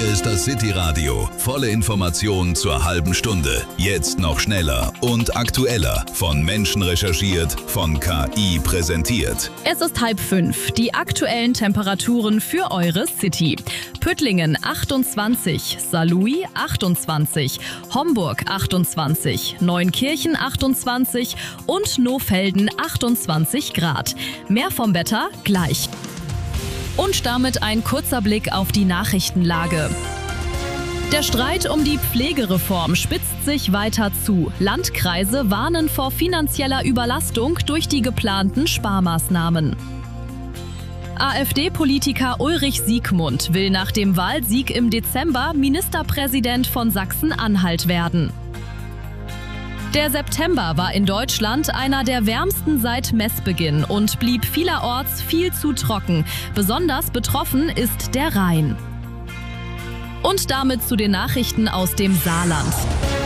Hier ist das City Radio. Volle Informationen zur halben Stunde. Jetzt noch schneller und aktueller. Von Menschen recherchiert, von KI präsentiert. Es ist 4:30. Die aktuellen Temperaturen für eure City. Püttlingen 28, Saarlouis 28, Homburg 28, Neunkirchen 28 und Nohfelden 28 Grad. Mehr vom Wetter gleich. Und damit ein kurzer Blick auf die Nachrichtenlage. Der Streit um die Pflegereform spitzt sich weiter zu. Landkreise warnen vor finanzieller Überlastung durch die geplanten Sparmaßnahmen. AfD-Politiker Ulrich Siegmund will nach dem Wahlsieg im Dezember Ministerpräsident von Sachsen-Anhalt werden. Der September war in Deutschland einer der wärmsten seit Messbeginn und blieb vielerorts viel zu trocken. Besonders betroffen ist der Rhein. Und damit zu den Nachrichten aus dem Saarland.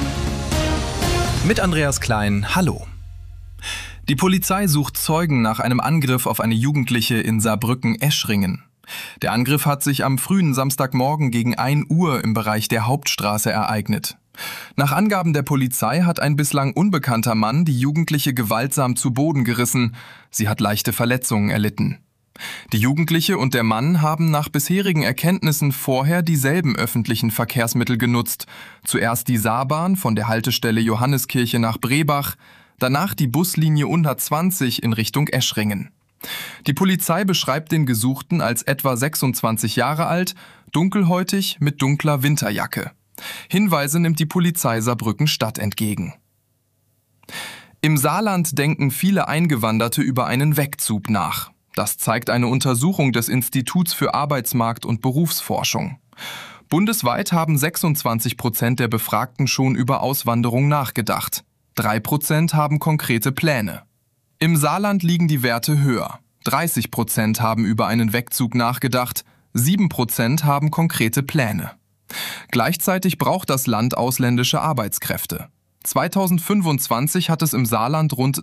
Mit Andreas Klein, hallo. Die Polizei sucht Zeugen nach einem Angriff auf eine Jugendliche in Saarbrücken-Eschringen. Der Angriff hat sich am frühen Samstagmorgen gegen 1 Uhr im Bereich der Hauptstraße ereignet. Nach Angaben der Polizei hat ein bislang unbekannter Mann die Jugendliche gewaltsam zu Boden gerissen. Sie hat leichte Verletzungen erlitten. Die Jugendliche und der Mann haben nach bisherigen Erkenntnissen vorher dieselben öffentlichen Verkehrsmittel genutzt. Zuerst die Saarbahn von der Haltestelle Johanneskirche nach Brebach, danach die Buslinie 120 in Richtung Eschringen. Die Polizei beschreibt den Gesuchten als etwa 26 Jahre alt, dunkelhäutig mit dunkler Winterjacke. Hinweise nimmt die Polizei Saarbrücken-Stadt entgegen. Im Saarland denken viele Eingewanderte über einen Wegzug nach. Das zeigt eine Untersuchung des Instituts für Arbeitsmarkt- und Berufsforschung. Bundesweit haben 26% der Befragten schon über Auswanderung nachgedacht. 3% haben konkrete Pläne. Im Saarland liegen die Werte höher. 30% haben über einen Wegzug nachgedacht, 7% haben konkrete Pläne. Gleichzeitig braucht das Land ausländische Arbeitskräfte. 2025 hat es im Saarland rund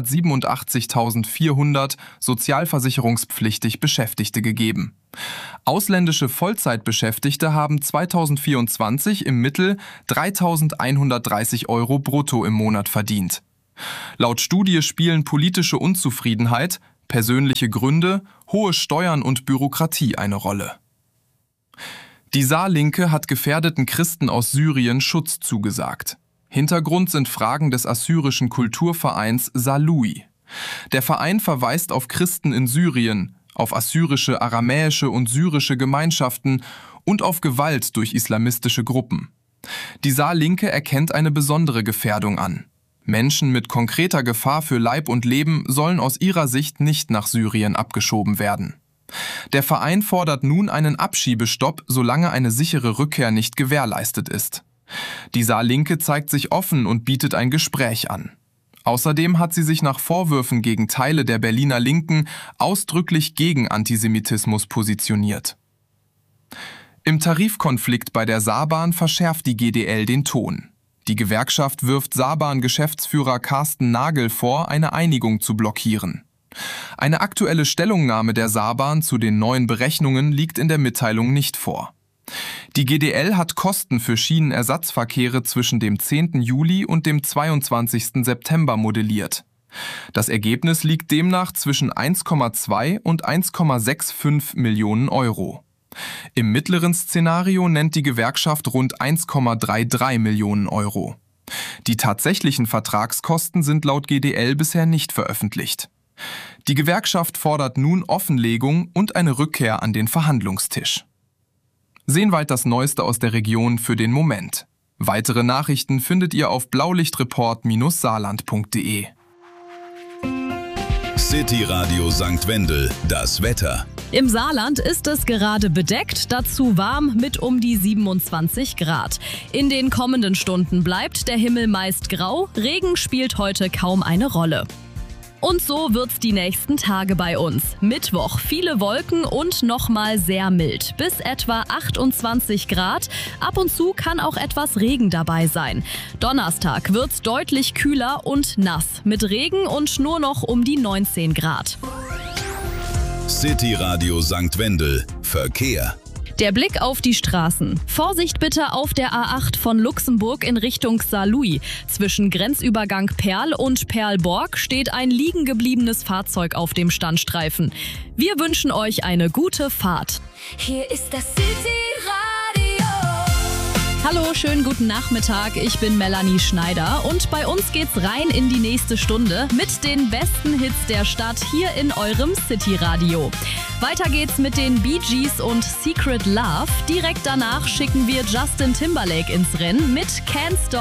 387.400 sozialversicherungspflichtig Beschäftigte gegeben. Ausländische Vollzeitbeschäftigte haben 2024 im Mittel 3.130 € brutto im Monat verdient. Laut Studie spielen politische Unzufriedenheit, persönliche Gründe, hohe Steuern und Bürokratie eine Rolle. Die Saarlinke hat gefährdeten Christen aus Syrien Schutz zugesagt. Hintergrund sind Fragen des assyrischen Kulturvereins Saarlouis. Der Verein verweist auf Christen in Syrien, auf assyrische, aramäische und syrische Gemeinschaften und auf Gewalt durch islamistische Gruppen. Die Saarlinke erkennt eine besondere Gefährdung an. Menschen mit konkreter Gefahr für Leib und Leben sollen aus ihrer Sicht nicht nach Syrien abgeschoben werden. Der Verein fordert nun einen Abschiebestopp, solange eine sichere Rückkehr nicht gewährleistet ist. Die Saarlinke zeigt sich offen und bietet ein Gespräch an. Außerdem hat sie sich nach Vorwürfen gegen Teile der Berliner Linken ausdrücklich gegen Antisemitismus positioniert. Im Tarifkonflikt bei der Saarbahn verschärft die GdL den Ton. Die Gewerkschaft wirft Saarbahn-Geschäftsführer Carsten Nagel vor, eine Einigung zu blockieren. Eine aktuelle Stellungnahme der Saarbahn zu den neuen Berechnungen liegt in der Mitteilung nicht vor. Die GdL hat Kosten für Schienenersatzverkehre zwischen dem 10. Juli und dem 22. September modelliert. Das Ergebnis liegt demnach zwischen 1,2 und 1,65 Millionen €. Im mittleren Szenario nennt die Gewerkschaft rund 1,33 Millionen €. Die tatsächlichen Vertragskosten sind laut GdL bisher nicht veröffentlicht. Die Gewerkschaft fordert nun Offenlegung und eine Rückkehr an den Verhandlungstisch. Sehnweit das Neueste aus der Region für den Moment. Weitere Nachrichten findet ihr auf blaulichtreport-saarland.de. City Radio St. Wendel, das Wetter. Im Saarland ist es gerade bedeckt, dazu warm mit um die 27 Grad. In den kommenden Stunden bleibt der Himmel meist grau, Regen spielt heute kaum eine Rolle. Und so wird's die nächsten Tage bei uns. Mittwoch viele Wolken und nochmal sehr mild. Bis etwa 28 Grad. Ab und zu kann auch etwas Regen dabei sein. Donnerstag wird's deutlich kühler und nass. Mit Regen und nur noch um die 19 Grad. City Radio St. Wendel. Verkehr. Der Blick auf die Straßen. Vorsicht bitte auf der A8 von Luxemburg in Richtung Saarlouis. Zwischen Grenzübergang Perl und Perlborg steht ein liegen gebliebenes Fahrzeug auf dem Standstreifen. Wir wünschen euch eine gute Fahrt. Hier ist das City-Radio. Hallo, schönen guten Nachmittag. Ich bin Melanie Schneider und bei uns geht's rein in die nächste Stunde mit den besten Hits der Stadt hier in eurem City-Radio. Weiter geht's mit den Bee Gees und Secret Love. Direkt danach schicken wir Justin Timberlake ins Rennen mit Can't Stop.